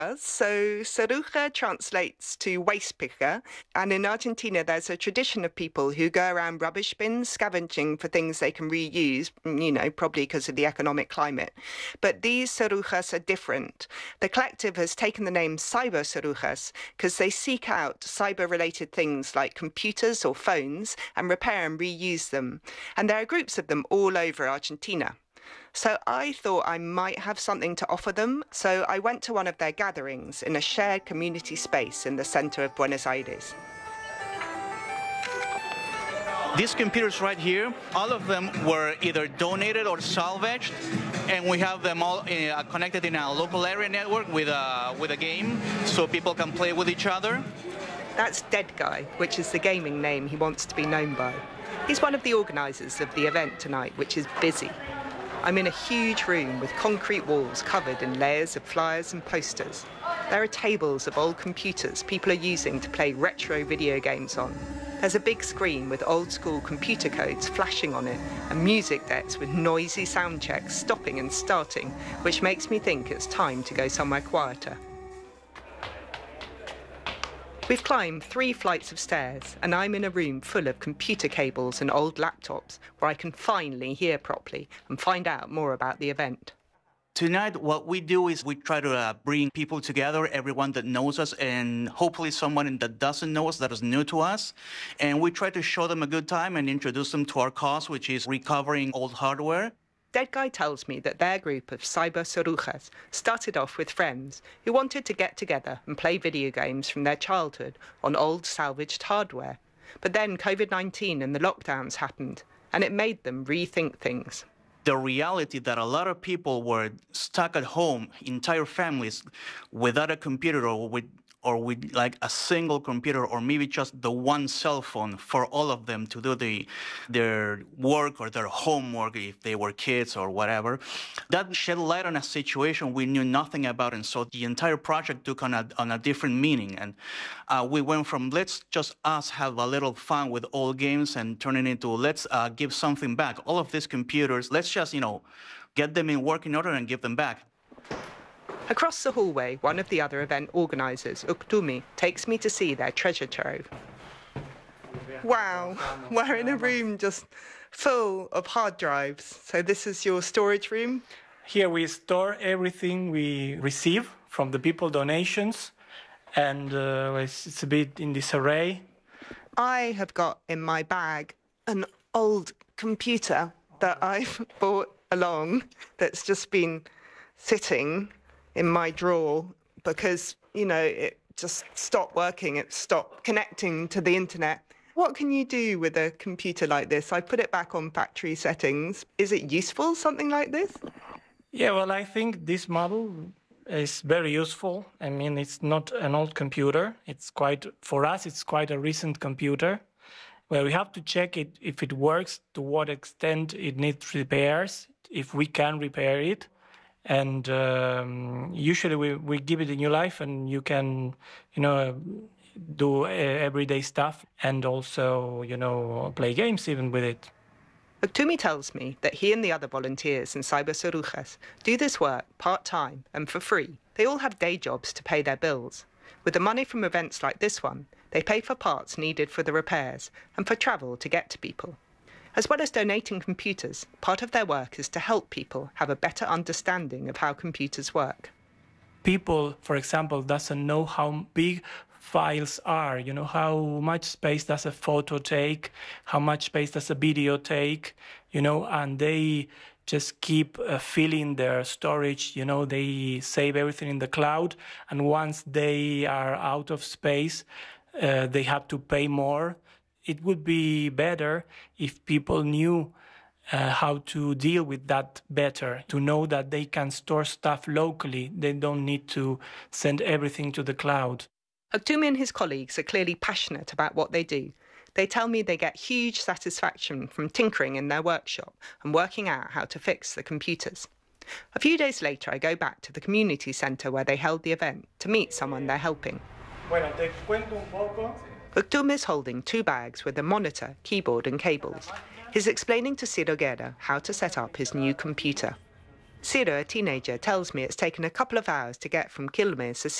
So Saruja translates to waste picker, and in Argentina there's a tradition of people who go around rubbish bins scavenging for things they can reuse, probably because of the economic climate. But these Sarujas are different. The collective has taken the name Cyber Sarujas because they seek out cyber-related things like computers or phones and repair and reuse them. And there are groups of them all over Argentina. So I thought I might have something to offer them, so I went to one of their gatherings in a shared community space in the center of Buenos Aires. These computers right here, all of them were either donated or salvaged, and we have them all connected in a local area network with a game, so people can play with each other. That's Dead Guy, which is the gaming name he wants to be known by. He's one of the organisers of the event tonight, which is busy. I'm in a huge room with concrete walls covered in layers of flyers and posters. There are tables of old computers people are using to play retro video games on. There's a big screen with old-school computer codes flashing on it and music decks with noisy sound checks stopping and starting, which makes me think it's time to go somewhere quieter. We've climbed 3 flights of stairs, and I'm in a room full of computer cables and old laptops where I can finally hear properly and find out more about the event. Tonight, what we do is we try to bring people together, everyone that knows us, and hopefully someone that doesn't know us, that is new to us. And we try to show them a good time and introduce them to our cause, which is recovering old hardware. Dead Guy tells me that their group of Cyber Sarujas started off with friends who wanted to get together and play video games from their childhood on old salvaged hardware. But then COVID-19 and the lockdowns happened, and it made them rethink things. The reality that a lot of people were stuck at home, entire families, without a computer or with like a single computer or maybe just the one cell phone for all of them to do their work or their homework if they were kids or whatever. That shed light on a situation we knew nothing about, and so the entire project took on a different meaning. And we went from let's just us have a little fun with old games and turn it into let's give something back. All of these computers, let's just, get them in working order and give them back. Across the hallway, one of the other event organisers, Uktumi, takes me to see their treasure trove. Wow, we're in a room just full of hard drives. So this is your storage room? Here we store everything we receive from the people donations, and it's a bit in disarray. I have got in my bag an old computer that I've brought along that's just been sitting in my drawer because, it just stopped working. It stopped connecting to the internet. What can you do with a computer like this? I put it back on factory settings. Is it useful, something like this? Yeah, well, I think this model is very useful. I mean, it's not an old computer. For us, it's quite a recent computer where we have to check it if it works, to what extent it needs repairs, if we can repair it. And usually we give it a new life, and you can, do everyday stuff and also, play games even with it. Uktumi tells me that he and the other volunteers in Cyber Sarujas do this work part-time and for free. They all have day jobs to pay their bills. With the money from events like this one, they pay for parts needed for the repairs and for travel to get to people. As well as donating computers, part of their work is to help people have a better understanding of how computers work. People, for example, doesn't know how big files are, how much space does a photo take, how much space does a video take, and they just keep filling their storage, they save everything in the cloud, and once they are out of space, they have to pay more. It would be better if people knew how to deal with that better, to know that they can store stuff locally. They don't need to send everything to the cloud. Uktumi and his colleagues are clearly passionate about what they do. They tell me they get huge satisfaction from tinkering in their workshop and working out how to fix the computers. A few days later, I go back to the community centre where they held the event to meet someone they're helping. Bueno, te cuento un poco. Uktumi is holding 2 bags with a monitor, keyboard and cables. He's explaining to Ciro Guerra how to set up his new computer. Sira, a teenager, tells me it's taken a couple of hours to get from Quilmes, a